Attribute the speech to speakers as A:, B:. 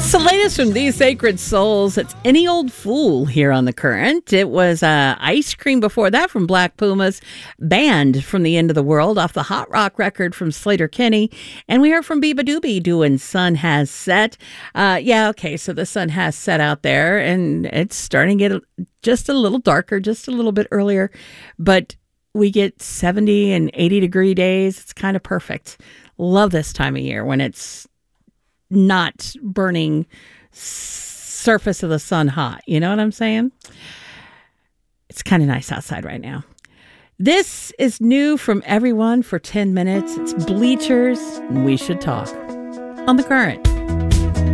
A: It's the latest from These Sacred Souls. It's Any Old Fool here on The Current. It was Ice Cream before that from Black Pumas, Banned from the End of the World off the Hot Rock record from Sleater-Kinney. And we heard from Biba Doobie doing Sun Has Set. So the sun has set out there and it's starting to get just a little darker, just a little bit earlier. But we get 70 and 80 degree days. It's kind of perfect. Love this time of year when it's not burning surface of the sun hot. You know what I'm saying? It's kind of nice outside right now. This is new from everyone for 10 minutes. It's Bleachers. We Should Talk on The Current.